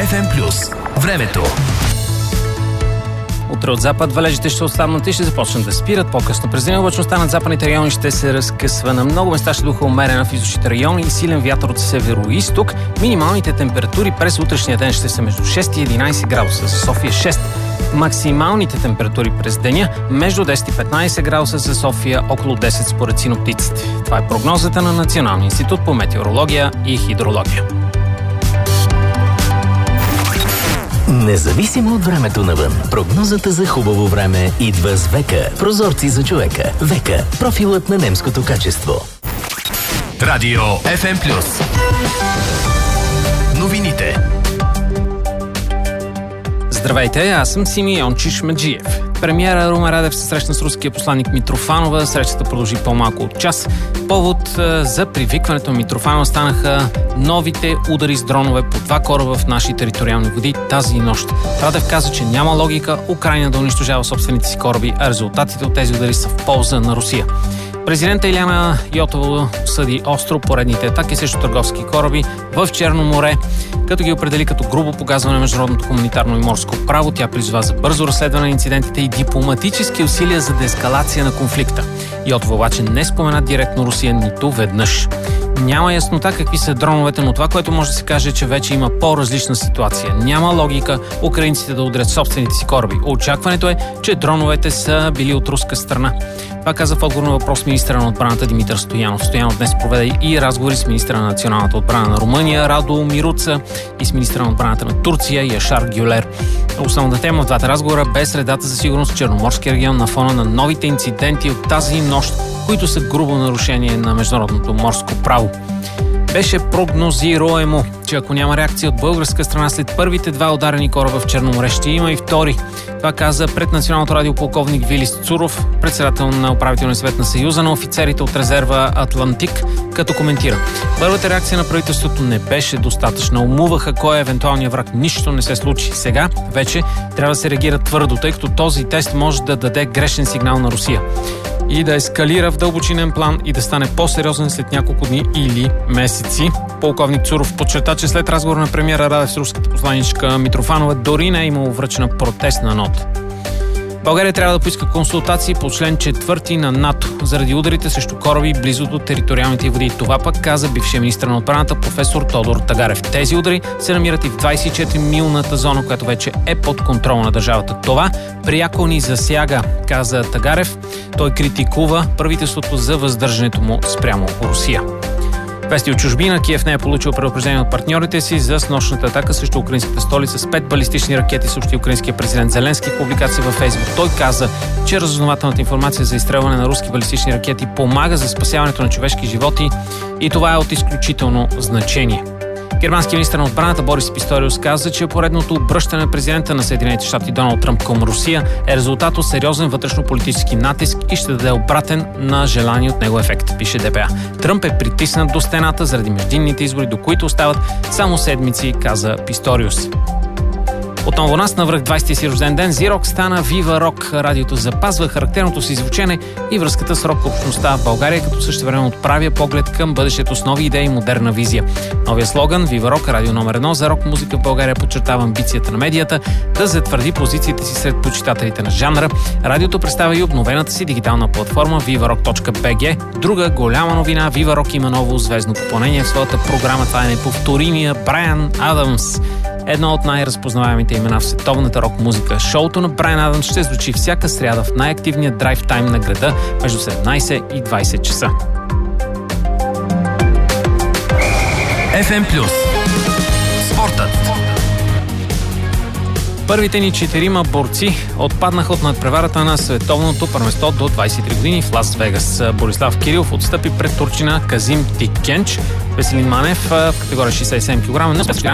FM+. Времето. Утре от запад валежите ще останат и ще започнат да спират. По-късно през деня облачността над западните райони ще се разкъсва. На много места ще духа умерена в източните райони и силен вятър от северо-исток. Минималните температури през утрешния ден ще са между 6 и 11 градуса. За София 6. Максималните температури през деня между 10 и 15 градуса, за София около 10 според синоптиците. Това е прогнозата на Националния институт по метеорология и хидрология. Независимо от времето навън, прогнозата за хубаво време идва с ВЕКА. Прозорци за човека. ВЕКА. Профилът на немското качество. Радио FM+. Новините. Здравейте, аз съм Сими Йончиш-Меджиев. Премиера Румен Радев се срещна с руския посланник Митрофанова. Срещата продължи по-малко от час. Повод за привикването на Митрофанова станаха новите удари с дронове по 2 кораба в наши териториални води тази нощ. Радев каза, че няма логика Украйна да унищожава собствените си кораби, а резултатите от тези удари са в полза на Русия. Президента Иляна Йотова съди остро поредните атаки срещу търговски кораби в Черно море, като ги определи като грубо погазване на международното хуманитарно и морско право. Тя призова за бързо разследване на инцидентите и дипломатически усилия за деескалация на конфликта. Йотова обаче не спомена директно Русия нито веднъж. Няма яснота какви са дроновете, но това, което може да се каже, е, че вече има по-различна ситуация. Няма логика украинците да удрят собствените си кораби. Очакването е, че дроновете са били от руска страна. Това каза в отговор на въпрос министъра на отбраната Димитър Стоянов. Стоянов днес проведе и разговори с министъра на националната отбрана на Румъния Радо Мируца и с министъра на отбраната на Турция Яшар Гюлер. Основната тема в двата разговора бе средата за сигурност в Черноморския регион на фона на новите инциденти от тази нощ, които са грубо нарушение на международното морско право. Беше прогнозируемо, че ако няма реакция от българска страна след първите 2 ударени кораба в Черно море, ще има и втори. Това каза пред Националното радио полковник Вилис Цуров, председател на управителния съвет на Съюза на офицерите от резерва Атлантик, като коментира: първата реакция на правителството не беше достатъчна. Умуваха кой е евентуалният враг. Нищо не се случи. Сега вече трябва да се реагира твърдо, тъй като този тест може да даде грешен сигнал на Русия и да ескалира в дълбочинен план и да стане по-сериозен след няколко дни или месеци. Полковник Цуров подчерта, че след разговор на премиера Радев с руската посланичка Митрофанова дори не е имало връчена протестна нота. България трябва да поиска консултации по член 4 на НАТО заради ударите срещу кораби близо до териториалните води. Това пък каза бившия министър на отбраната професор Тодор Тагарев. Тези удари се намират и в 24-милната зона, която вече е под контрол на държавата. Това пряко ни засяга, каза Тагарев. Той критикува правителството за въздържането му спрямо Русия. Вести от чужбина. Киев не е получил предупреждение от партньорите си за снощната атака срещу украинската столица с 5 балистични ракети, съобщи украинския президент Зеленски в публикация във Фейсбук. Той каза, че разузнавателната информация за изстрелване на руски балистични ракети помага за спасяването на човешки животи и това е от изключително значение. Германският министър на отбраната Борис Писториус каза, че поредното обръщане на президента на Съединените щати Доналд Тръмп към Русия е резултат от сериозен вътрешно-политически натиск и ще даде обратен на желание от него ефект, пише ДПА. Тръмп е притиснат до стената заради междинните избори, до които остават само седмици, каза Писториус. Отново нас на връх 20-ти си рожден ден Зирок стана Viva Rock. Радиото запазва характерното си звучене и връзката с рок-общността в България, като същевременно отправя поглед към бъдещето с нови идеи и модерна визия. Новия слоган Viva Rock, радио номер 1 за рок-музика в България, подчертава амбицията на медията да затвърди позициите си сред почитателите на жанра. Радиото представя и обновената си дигитална платформа vivarock.bg. Друга голяма новина: Viva Rock има ново звездно попълнение в своята програма. Това е неповторимия Брайан Адамс. Едно от най-разпознаваемите имена в световната рок-музика. Шоуто на Брайан Адамс ще звучи всяка сряда в най-активния драйв тайм на града между 17 и 20 часа. FM+. Спортът. Първите ни 4 борци отпаднаха от надпреварата на световното първенство до 23 години в Лас Вегас. Борислав Кирилов отстъпи пред турчина Казим Тикенч. Веселин Манев в категория 67 кг